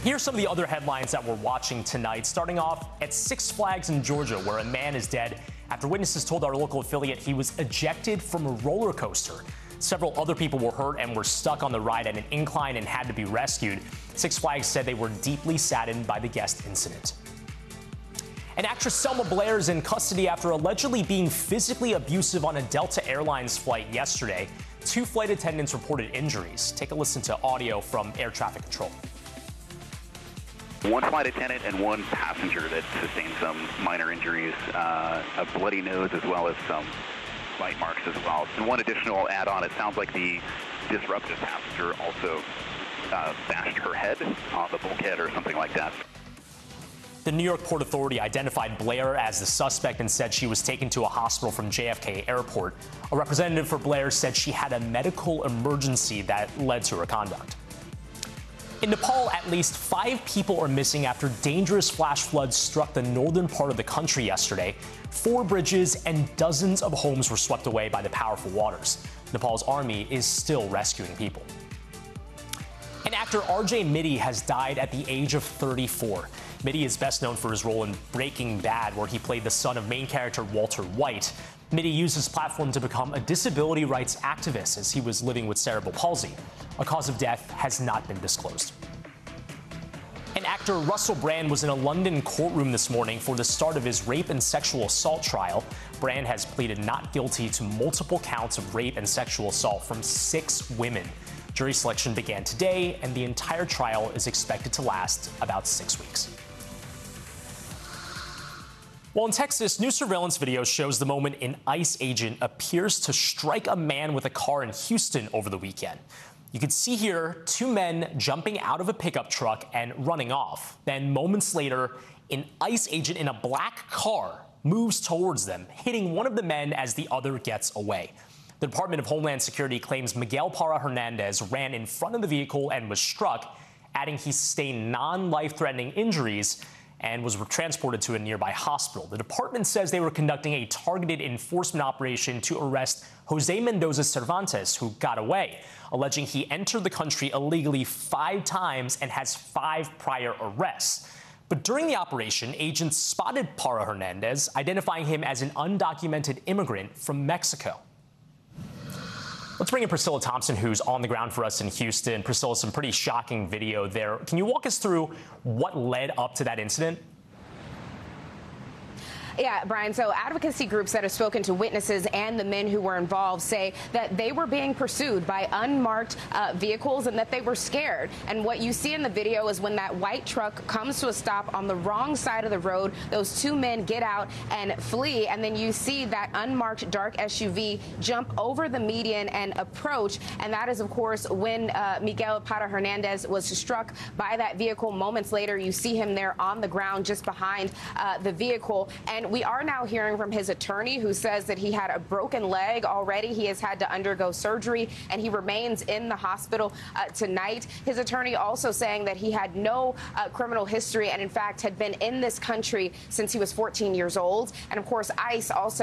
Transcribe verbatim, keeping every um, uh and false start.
Here's some of the other headlines that we're watching tonight, starting off at Six Flags in Georgia, where a man is dead after witnesses told our local affiliate he was ejected from a roller coaster. Several other people were hurt and were stuck on the ride at an incline and had to be rescued. Six Flags said they were deeply saddened by the guest incident. And actress Selma Blair is in custody after allegedly being physically abusive on a Delta Airlines flight yesterday. Two flight attendants reported injuries. Take a listen to audio from air traffic control. One flight attendant and one passenger that sustained some minor injuries, uh, a bloody nose as well as some bite marks as well. And one additional add-on, it sounds like the disruptive passenger also uh, bashed her head on the bulkhead or something like that. The New York Port Authority identified Blair as the suspect and said she was taken to a hospital from J F K Airport. A representative for Blair said she had a medical emergency that led to her conduct. In Nepal, at least five people are missing after dangerous flash floods struck the northern part of the country yesterday. Four bridges and dozens of homes were swept away by the powerful waters. Nepal's army is still rescuing people. And actor R J Mitte has died at the age of thirty-four. Mitte is best known for his role in Breaking Bad, where he played the son of main character Walter White. Mitte used his platform to become a disability rights activist as he was living with cerebral palsy. A cause of death has not been disclosed. And actor Russell Brand was in a London courtroom this morning for the start of his rape and sexual assault trial. Brand has pleaded not guilty to multiple counts of rape and sexual assault from six women. Jury selection began today, and the entire trial is expected to last about six weeks. Well, in Texas, new surveillance video shows the moment an ICE agent appears to strike a man with a car in Houston over the weekend. You can see here two men jumping out of a pickup truck and running off. Then moments later, an ICE agent in a black car moves towards them, hitting one of the men as the other gets away. The Department of Homeland Security claims Miguel Parra Hernandez ran in front of the vehicle and was struck, adding he sustained non-life-threatening injuries and was transported to a nearby hospital. The department says they were conducting a targeted enforcement operation to arrest Jose Mendoza Cervantes, who got away, alleging he entered the country illegally five times and has five prior arrests. But during the operation, agents spotted Parra Hernandez, identifying him as an undocumented immigrant from Mexico. Let's bring in Priscilla Thompson, who's on the ground for us in Houston. Priscilla, some pretty shocking video there. Can you walk us through what led up to that incident? Yeah, Brian, so advocacy groups that have spoken to witnesses and the men who were involved say that they were being pursued by unmarked uh, vehicles and that they were scared. And what you see in the video is when that white truck comes to a stop on the wrong side of the road, those two men get out and flee. And then you see that unmarked dark S U V jump over the median and approach. And that is, of course, when uh, Miguel Parra Hernandez was struck by that vehicle. Moments later, you see him there on the ground just behind uh, the vehicle. And we are now hearing from his attorney, who says that he had a broken leg already. He has had to undergo surgery, and he remains in the hospital uh, tonight. His attorney also saying that he had no uh, criminal history and, in fact, had been in this country since he was fourteen years old. And, of course, ICE also